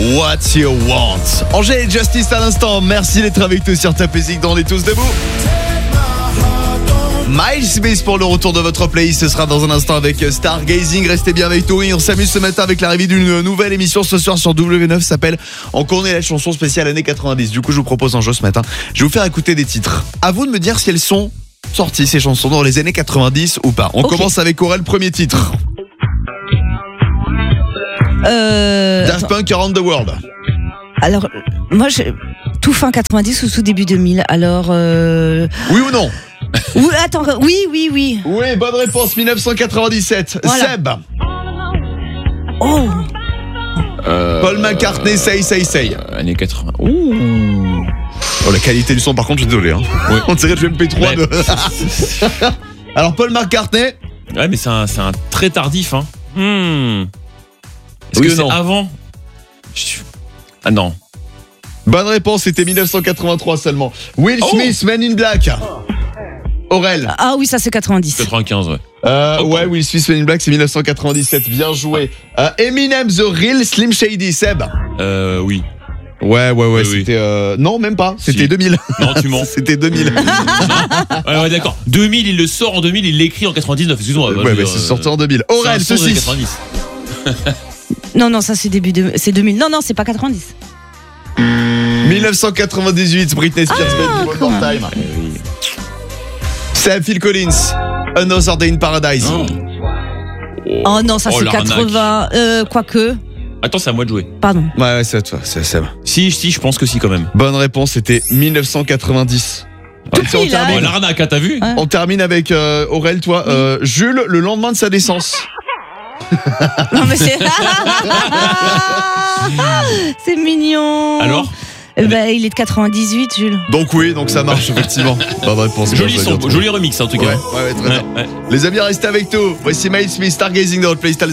What You Want. Angèle et Justice à l'instant. Merci d'être avec nous sur Top Music dans On est tous debout. Miles Smith pour le retour de votre playlist. Ce sera dans un instant avec Stargazing. Restez bien avec nous. Et on s'amuse ce matin avec l'arrivée d'une nouvelle émission ce soir sur W9. Ça s'appelle On connaît la chanson spéciale années 90. Du coup, je vous propose un jeu ce matin. Je vais vous faire écouter des titres. À vous de me dire si elles sont sorties, ces chansons, dans les années 90 ou pas. On commence avec Aurel, premier titre. Daft Punk, Around the World. Alors, moi, tout fin 90 ou tout début 2000. Alors. Oui ou non? Attends, oui. Oui, bonne réponse, 1997. Voilà. Seb. Oh. Paul McCartney, Say. Années 80. Ouh. Oh, la qualité du son, par contre, je suis désolé. Hein. Oui. On dirait du MP3 de... Alors, Paul McCartney. Ouais, mais c'est un très tardif. Hein. Est-ce Oui que ou c'est non? avant? Ah non. Bonne réponse, c'était 1983 seulement. Will Smith, Men in Black. Aurel. Ah oui, ça c'est 90. 95, ouais. Ouais, Will Smith, Men in Black, c'est 1997. Bien joué. Eminem, The Real, Slim Shady. Seb. Oui. Ouais, Oui. c'était... Non, même pas. C'était Si. 2000. Non, tu mens. C'était 2000. Ouais, d'accord. 2000, il le sort en 2000, il l'écrit en 99. Excuse-moi. Ouais, mais c'est sorti en 2000. Aurel, c'est un son des ceci. 90. Non, ça c'est c'est 2000. Non, c'est pas 90. 1998, Britney Spears, Baby One More Time. Seb, Phil Collins, Another Day in Paradise. Oh non, ça c'est l'arnaque. 80. Quoique. Attends, c'est à moi de jouer. Pardon. Ouais, c'est à toi, c'est Seb. Si, je pense que si, quand même. Bonne réponse, c'était 1990. Depuis, on, là. termine, Oh, l'arnaque, hein, t'as vu? Ouais. on termine avec Aurel, toi. Jules, le lendemain de sa naissance. Non mais c'est. C'est mignon. Alors? Il est de 98, Jules. Donc oui, donc ça marche effectivement. Bonne réponse. Joli bien son, joué. joli remix en tout cas. Ouais, très bien. Ouais. Les amis, restez avec nous. Voici Miles Smith, Stargazing dans votre playlist.